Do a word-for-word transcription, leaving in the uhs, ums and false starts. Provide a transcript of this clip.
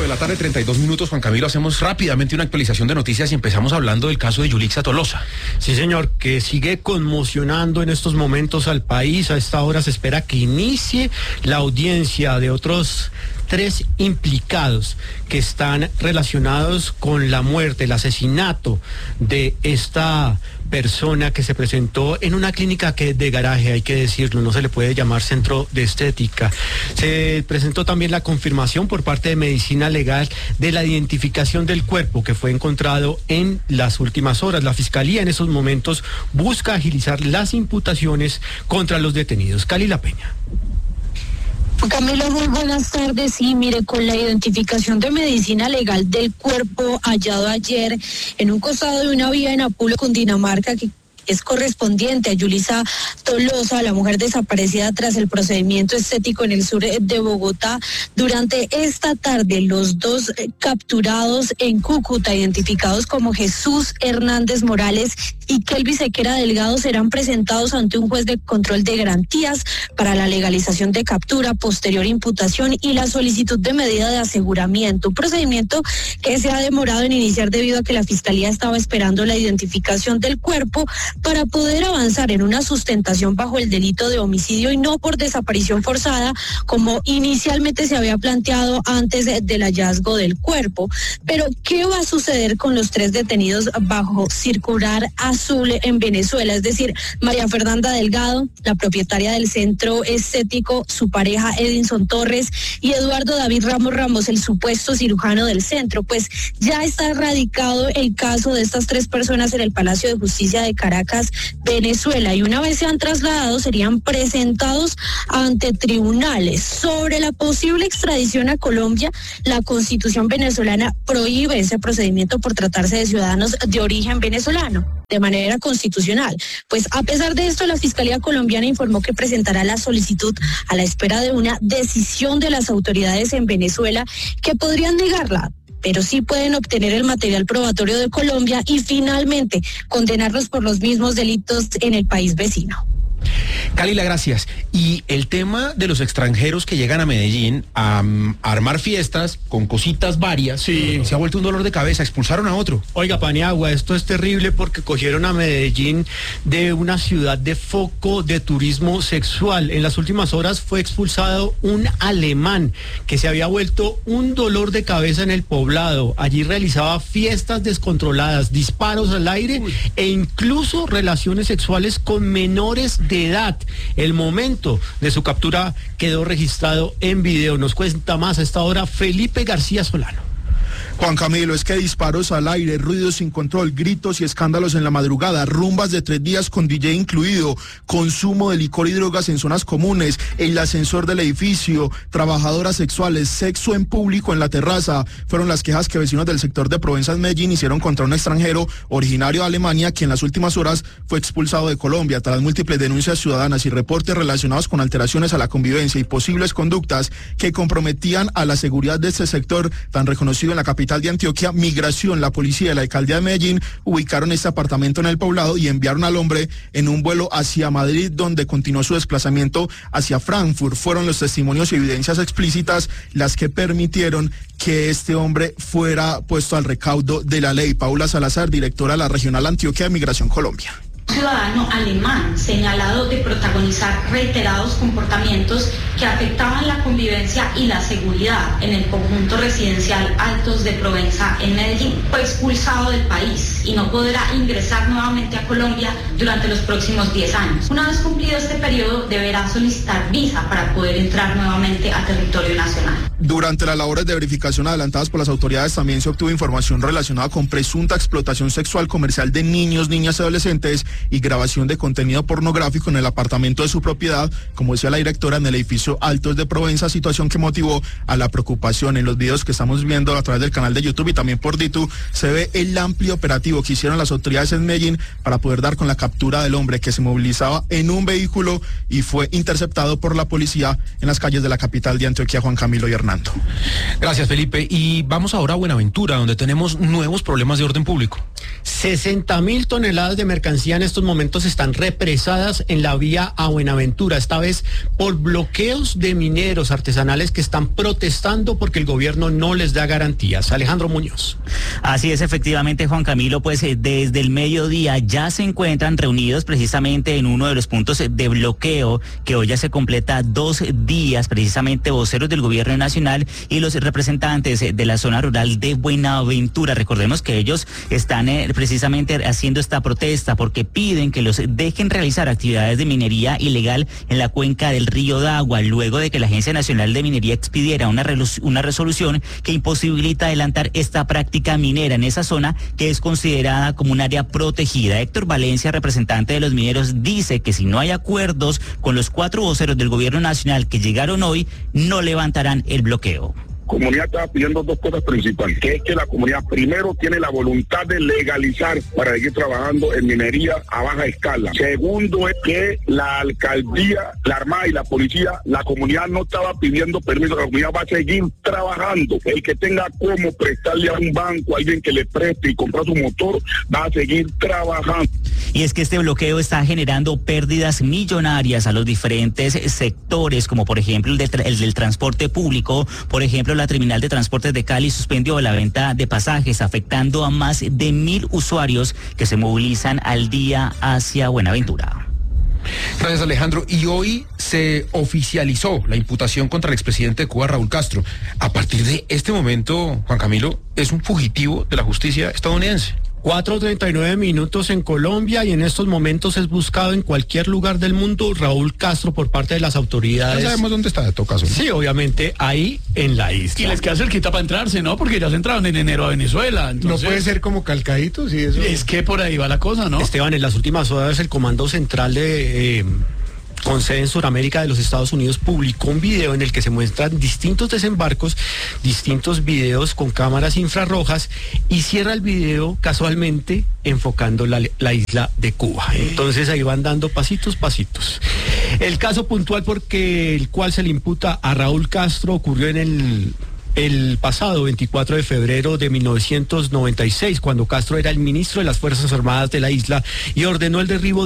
la tarde, treinta y dos minutos, Juan Camilo. Hacemos rápidamente una actualización de noticias y empezamos hablando del caso de Yulixa Tolosa. Sí, señor, que sigue conmocionando en estos momentos al país. A esta hora se espera que inicie la audiencia de otros tres implicados que están relacionados con la muerte, el asesinato de esta persona que se presentó en una clínica que de garaje, hay que decirlo, no se le puede llamar centro de estética. Se presentó también la confirmación por parte de Medicina Legal de la identificación del cuerpo que fue encontrado en las últimas horas. La Fiscalía en esos momentos busca agilizar las imputaciones contra los detenidos. Cali La Peña. Camilo, muy buenas tardes. Sí, mire, con la identificación de Medicina Legal del cuerpo hallado ayer en un costado de una vía en Apulo, Cundinamarca, que es correspondiente a Yulixa Tolosa, la mujer desaparecida tras el procedimiento estético en el sur de Bogotá. Durante esta tarde, los dos capturados en Cúcuta, identificados como Jesús Hernández Morales y Kelvis Sequera Delgado, serán presentados ante un juez de control de garantías para la legalización de captura, posterior imputación y la solicitud de medida de aseguramiento. Un procedimiento que se ha demorado en iniciar debido a que la Fiscalía estaba esperando la identificación del cuerpo para poder avanzar en una sustentación bajo el delito de homicidio y no por desaparición forzada, como inicialmente se había planteado antes del hallazgo del cuerpo. Pero, ¿qué va a suceder con los tres detenidos bajo circular azul en Venezuela? Es decir, María Fernanda Delgado, la propietaria del centro estético, su pareja Edinson Torres y Eduardo David Ramos Ramos, el supuesto cirujano del centro. Pues ya está radicado el caso de estas tres personas en el Palacio de Justicia de Caracas, Venezuela, y una vez sean trasladados serían presentados ante tribunales. Sobre la posible extradición a Colombia, la Constitución venezolana prohíbe ese procedimiento por tratarse de ciudadanos de origen venezolano de manera constitucional. Pues a pesar de esto, la Fiscalía colombiana informó que presentará la solicitud a la espera de una decisión de las autoridades en Venezuela, que podrían negarla, pero sí pueden obtener el material probatorio de Colombia y finalmente condenarlos por los mismos delitos en el país vecino. Calila, gracias. Y el tema de los extranjeros que llegan a Medellín a, a armar fiestas con cositas varias, sí, se ha vuelto un dolor de cabeza. Expulsaron a otro. Oiga, Paniagua, esto es terrible porque cogieron a Medellín de una ciudad de foco de turismo sexual. En las últimas horas fue expulsado un alemán que se había vuelto un dolor de cabeza en el poblado. Allí realizaba fiestas descontroladas, disparos al aire Uy. e incluso relaciones sexuales con menores de edad. El momento de su captura quedó registrado en video. Nos cuenta más a esta hora Felipe García Solano. Juan Camilo, es que disparos al aire, ruidos sin control, gritos y escándalos en la madrugada, rumbas de tres días con D J incluido, consumo de licor y drogas en zonas comunes, el ascensor del edificio, trabajadoras sexuales, sexo en público en la terraza, fueron las quejas que vecinos del sector de Provenza en Medellín hicieron contra un extranjero originario de Alemania que en las últimas horas fue expulsado de Colombia tras múltiples denuncias ciudadanas y reportes relacionados con alteraciones a la convivencia y posibles conductas que comprometían a la seguridad de este sector tan reconocido en la capital de Antioquia. Migración, la policía y la alcaldía de Medellín ubicaron este apartamento en el poblado y enviaron al hombre en un vuelo hacia Madrid, donde continuó su desplazamiento hacia Frankfurt. Fueron los testimonios y evidencias explícitas las que permitieron que este hombre fuera puesto al recaudo de la ley. Paula Salazar, directora de la Regional Antioquia de Migración Colombia. Ciudadano alemán señalado de protagonizar reiterados comportamientos que afectaban la convivencia y la seguridad en el conjunto residencial Altos de Provenza en Medellín. Fue expulsado del país y no podrá ingresar nuevamente a Colombia durante los próximos diez años. Una vez cumplido este periodo, deberá solicitar visa para poder entrar nuevamente a territorio nacional. Durante las labores de verificación adelantadas por las autoridades también se obtuvo información relacionada con presunta explotación sexual comercial de niños, niñas y adolescentes y grabación de contenido pornográfico en el apartamento de su propiedad, como decía la directora, en el edificio Altos de Provenza, situación que motivó a la preocupación. En los videos que estamos viendo a través del canal de YouTube y también por DITU se ve el amplio operativo que hicieron las autoridades en Medellín para poder dar con la captura del hombre que se movilizaba en un vehículo y fue interceptado por la policía en las calles de la capital de Antioquia. Juan Camilo y Hernando. Gracias, Felipe. Y vamos ahora a Buenaventura, donde tenemos nuevos problemas de orden público. sesenta mil toneladas de mercancía estos momentos están represadas en la vía a Buenaventura, esta vez por bloqueos de mineros artesanales que están protestando porque el gobierno no les da garantías. Alejandro Muñoz. Así es, efectivamente, Juan Camilo, pues desde el mediodía ya se encuentran reunidos precisamente en uno de los puntos de bloqueo, que hoy ya se completa dos días, precisamente voceros del gobierno nacional y los representantes de la zona rural de Buenaventura. Recordemos que ellos están eh, precisamente haciendo esta protesta porque piden que los dejen realizar actividades de minería ilegal en la cuenca del río Dagua, luego de que la Agencia Nacional de Minería expidiera una, una resolución que imposibilita adelantar esta práctica minera en esa zona que es considerada como un área protegida. Héctor Valencia, representante de los mineros, dice que si no hay acuerdos con los cuatro voceros del gobierno nacional que llegaron hoy, no levantarán el bloqueo. Comunidad estaba pidiendo dos cosas principales, que es que la comunidad primero tiene la voluntad de legalizar para seguir trabajando en minería a baja escala. Segundo es que la alcaldía, la armada y la policía, la comunidad no estaba pidiendo permiso, la comunidad va a seguir trabajando. El que tenga cómo prestarle a un banco, a alguien que le preste y comprar su motor, va a seguir trabajando. Y es que este bloqueo está generando pérdidas millonarias a los diferentes sectores, como por ejemplo el, de tra- el del transporte público. Por ejemplo, la terminal de transportes de Cali suspendió la venta de pasajes, afectando a más de mil usuarios que se movilizan al día hacia Buenaventura. Gracias, Alejandro. Y hoy se oficializó la imputación contra el expresidente de Cuba, Raúl Castro. A partir de este momento, Juan Camilo, es un fugitivo de la justicia estadounidense. cuatro treinta y nueve minutos en Colombia y en estos momentos es buscado en cualquier lugar del mundo Raúl Castro por parte de las autoridades. Ya sabemos dónde está, de todo caso, ¿no? Sí, obviamente, ahí en la isla. Y les queda cerquita para entrarse, ¿no? Porque ya se entraron en enero a Venezuela. Entonces, no puede ser como calcaditos y eso. Es que por ahí va la cosa, ¿no? Esteban, en las últimas horas el Comando Central de... Eh, con sede en Sudamérica de los Estados Unidos publicó un video en el que se muestran distintos desembarcos, distintos videos con cámaras infrarrojas y cierra el video casualmente enfocando la, la isla de Cuba. Entonces ahí van dando pasitos, pasitos. El caso puntual porque el cual se le imputa a Raúl Castro ocurrió en el... el pasado veinticuatro de febrero de mil novecientos noventa y seis, cuando Castro era el ministro de las Fuerzas Armadas de la isla y ordenó el derribo